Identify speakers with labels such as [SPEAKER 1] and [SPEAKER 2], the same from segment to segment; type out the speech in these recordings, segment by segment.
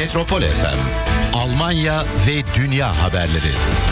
[SPEAKER 1] Metropol FM, Almanya ve dünya haberleri.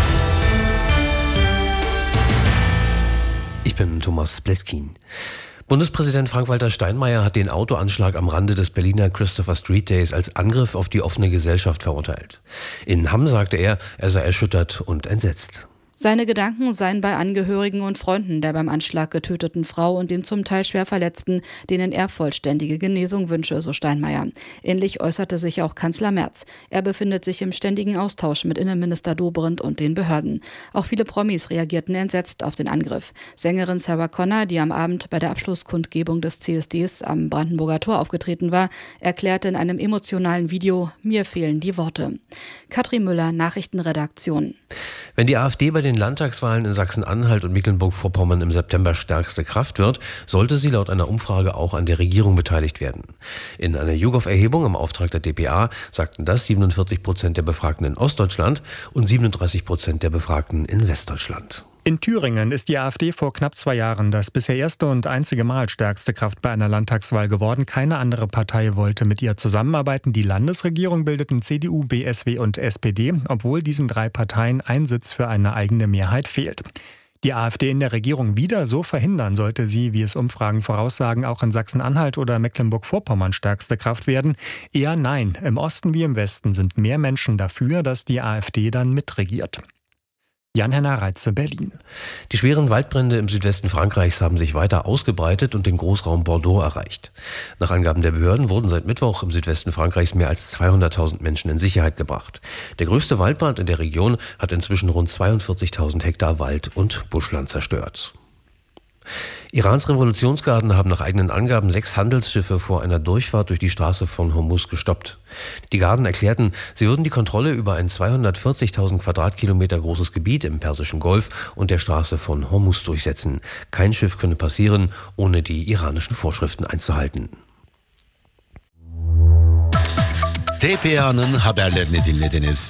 [SPEAKER 2] Ich bin Thomas Bleskin. Bundespräsident Frank-Walter Steinmeier hat den Autoanschlag am Rande des Berliner Christopher Street Days als Angriff auf die offene Gesellschaft verurteilt. In Hamm sagte er sei erschüttert und entsetzt.
[SPEAKER 3] Seine Gedanken seien bei Angehörigen und Freunden der beim Anschlag getöteten Frau und den zum Teil schwer Verletzten, denen er vollständige Genesung wünsche, so Steinmeier. Ähnlich äußerte sich auch Kanzler Merz. Er befindet sich im ständigen Austausch mit Innenminister Dobrindt und den Behörden. Auch viele Promis reagierten entsetzt auf den Angriff. Sängerin Sarah Connor, die am Abend bei der Abschlusskundgebung des CSDs am Brandenburger Tor aufgetreten war, erklärte in einem emotionalen Video: Mir fehlen die Worte. Katrin Müller, Nachrichtenredaktion.
[SPEAKER 2] Wenn die AfD bei den Landtagswahlen in Sachsen-Anhalt und Mecklenburg-Vorpommern im September stärkste Kraft wird, sollte sie laut einer Umfrage auch an der Regierung beteiligt werden. In einer YouGov-Erhebung im Auftrag der dpa sagten das 47% der Befragten in Ostdeutschland und 37% der Befragten in Westdeutschland.
[SPEAKER 4] In Thüringen ist die AfD vor knapp 2 Jahren das bisher erste und einzige Mal stärkste Kraft bei einer Landtagswahl geworden. Keine andere Partei wollte mit ihr zusammenarbeiten. Die Landesregierung bildeten CDU, BSW und SPD, obwohl diesen 3 Parteien ein Sitz für eine eigene Mehrheit fehlt. Die AfD in der Regierung wieder so verhindern, sollte sie, wie es Umfragen voraussagen, auch in Sachsen-Anhalt oder Mecklenburg-Vorpommern stärkste Kraft werden? Eher nein. Im Osten wie im Westen sind mehr Menschen dafür, dass die AfD dann mitregiert. Jan-Henner Reitze, Berlin.
[SPEAKER 2] Die schweren Waldbrände im Südwesten Frankreichs haben sich weiter ausgebreitet und den Großraum Bordeaux erreicht. Nach Angaben der Behörden wurden seit Mittwoch im Südwesten Frankreichs mehr als 200.000 Menschen in Sicherheit gebracht. Der größte Waldbrand in der Region hat inzwischen rund 42.000 Hektar Wald und Buschland zerstört. Irans Revolutionsgarden haben nach eigenen Angaben 6 Handelsschiffe vor einer Durchfahrt durch die Straße von Hormuz gestoppt. Die Garden erklärten, sie würden die Kontrolle über ein 240.000 Quadratkilometer großes Gebiet im Persischen Golf und der Straße von Hormuz durchsetzen. Kein Schiff könne passieren, ohne die iranischen Vorschriften einzuhalten.
[SPEAKER 1] dpa'nın haberlerini dinlediniz.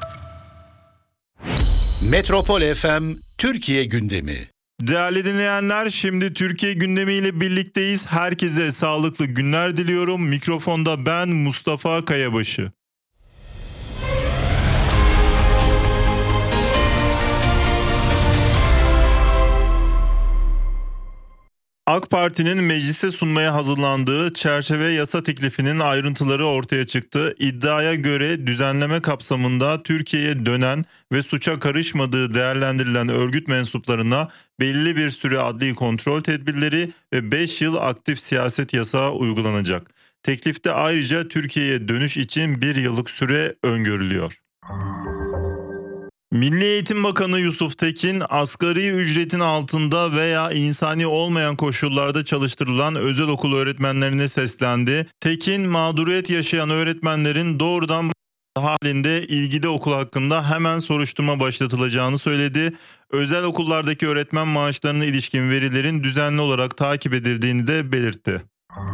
[SPEAKER 1] Metropol FM Türkiye gündemi.
[SPEAKER 5] Değerli dinleyenler, şimdi Türkiye gündemiyle birlikteyiz. Herkese sağlıklı günler diliyorum. Mikrofonda ben Mustafa Kayabaşı. AK Parti'nin meclise sunmaya hazırlandığı çerçeve yasa teklifinin ayrıntıları ortaya çıktı. İddiaya göre düzenleme kapsamında Türkiye'ye dönen ve suça karışmadığı değerlendirilen örgüt mensuplarına belli bir süre adli kontrol tedbirleri ve 5 yıl aktif siyaset yasağı uygulanacak. Teklifte ayrıca Türkiye'ye dönüş için 1 yıllık süre öngörülüyor. Milli Eğitim Bakanı Yusuf Tekin, asgari ücretin altında veya insani olmayan koşullarda çalıştırılan özel okul öğretmenlerine seslendi. Tekin, mağduriyet yaşayan öğretmenlerin doğrudan halinde ilgili okul hakkında hemen soruşturma başlatılacağını söyledi. Özel okullardaki öğretmen maaşlarına ilişkin verilerin düzenli olarak takip edildiğini de belirtti.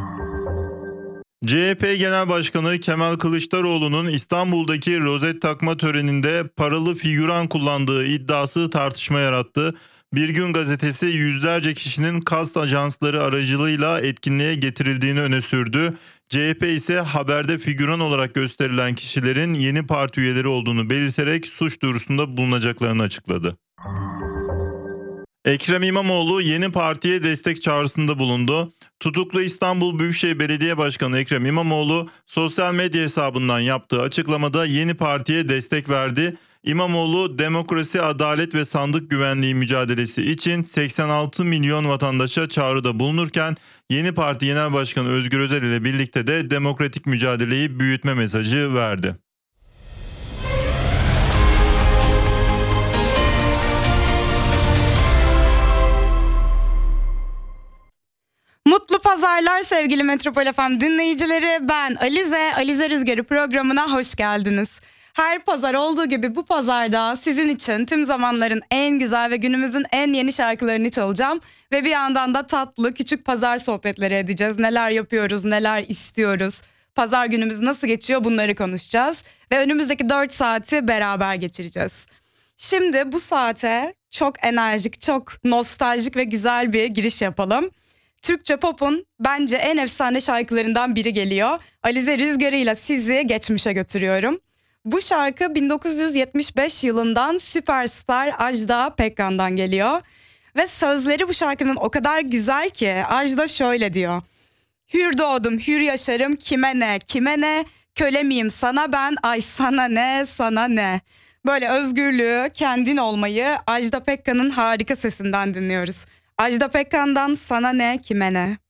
[SPEAKER 5] CHP Genel Başkanı Kemal Kılıçdaroğlu'nun İstanbul'daki rozet takma töreninde paralı figüran kullandığı iddiası tartışma yarattı. Bir Gün gazetesi yüzlerce kişinin kast ajansları aracılığıyla etkinliğe getirildiğini öne sürdü. CHP ise haberde figüran olarak gösterilen kişilerin yeni parti üyeleri olduğunu belirterek suç duyurusunda bulunacaklarını açıkladı. Ekrem İmamoğlu yeni partiye destek çağrısında bulundu. Tutuklu İstanbul Büyükşehir Belediye Başkanı Ekrem İmamoğlu sosyal medya hesabından yaptığı açıklamada yeni partiye destek verdi. İmamoğlu, demokrasi, adalet ve sandık güvenliği mücadelesi için 86 milyon vatandaşa çağrıda bulunurken yeni parti Genel Başkanı Özgür Özel ile birlikte de demokratik mücadeleyi büyütme mesajı verdi.
[SPEAKER 6] Mutlu pazarlar sevgili Metropol FM dinleyicileri. Ben Alize, Alize Rüzgarı programına hoş geldiniz. Her pazar olduğu gibi bu pazarda sizin için tüm zamanların en güzel ve günümüzün en yeni şarkılarını çalacağım. Ve bir yandan da tatlı küçük pazar sohbetleri edeceğiz. Neler yapıyoruz, neler istiyoruz, pazar günümüz nasıl geçiyor bunları konuşacağız. Ve önümüzdeki 4 saati beraber geçireceğiz. Şimdi bu saate çok enerjik, çok nostaljik ve güzel bir giriş yapalım. Türkçe pop'un bence en efsane şarkılarından biri geliyor. Alize Rüzgarı'yla sizi geçmişe götürüyorum. Bu şarkı 1975 yılından süperstar Ajda Pekkan'dan geliyor. Ve sözleri bu şarkının o kadar güzel ki Ajda şöyle diyor. Hür doğdum, hür yaşarım, kime ne, kime ne, köle miyim sana ben, ay sana ne, sana ne. Böyle özgürlüğü, kendin olmayı Ajda Pekkan'ın harika sesinden dinliyoruz. Ajda Pekkan'dan Sana Ne, Kime Ne.